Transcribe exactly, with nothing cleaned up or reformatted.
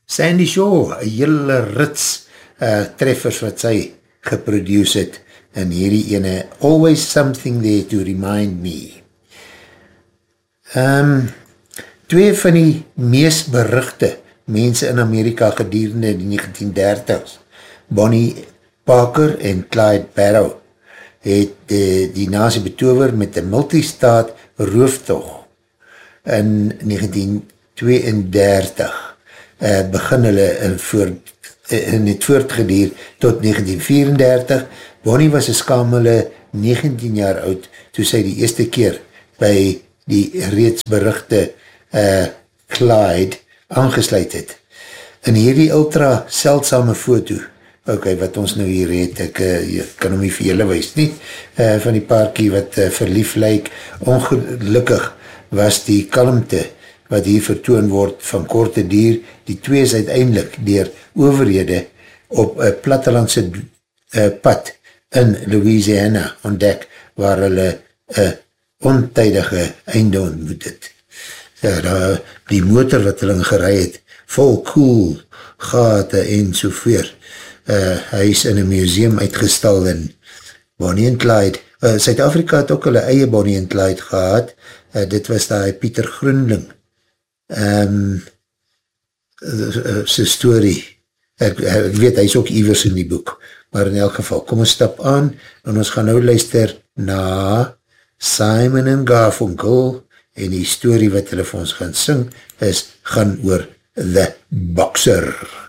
Sandy Shaw, een hele rits uh, treffers wat sy geproduce het, en hierdie ene, Always Something There to Remind Me. Um, twee van die meest beruchte mense in Amerika gedurende die negentien dertigs, Bonnie Parker en Clyde Barrow, het die, die nasie betover met die multistaat rooftog in negentien tweeëndertig. Uh, begin hulle in voort, in het voortgedier tot negentien vierendertig. Bonnie was een skamele negentien jaar oud toe sy die eerste keer by die reeds beruchte uh, Clyde aangesluit het. In hierdie ultra seldsame foto, ok, wat ons nou hier het, ek uh, kan hom nie vir julle wees nie, uh, van die paarkie wat uh, verlief lyk, ongelukkig was die kalmte wat hier vertoon word van korte dier, die twee is uiteindelik deur owerhede op een plattelandse uh, pad in Louisiana ontdek, waar hulle een ontydige einde ontmoet het. Ja, daar, die motor wat hulle gerei het, vol koel, gate en soveer. Uh, hy is in een museum uitgestal in Bonnie and Clyde. Uh, Suid-Afrika het ook hulle eie Bonnie and Clyde gehad. Uh, dit was daar Pieter Groenling. Um, uh, sy story. Ek, ek weet, hy is ook iewers in die boek. Maar in elk geval, kom ons stap aan en ons gaan nou luister na Simon en Garfunkel en die story wat hulle vir ons gaan sing is, gaan oor The Boxer.